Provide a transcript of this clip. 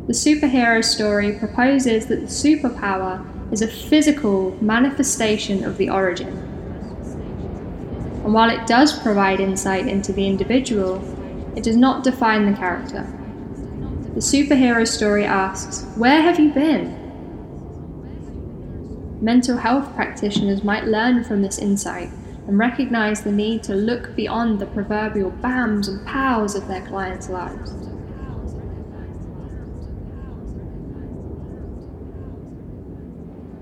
The superhero story proposes that the superpower is a physical manifestation of the origin. And while it does provide insight into the individual, it does not define the character. The superhero story asks, "Where have you been?" Mental health practitioners might learn from this insight and recognize the need to look beyond the proverbial bams and pows of their clients' lives.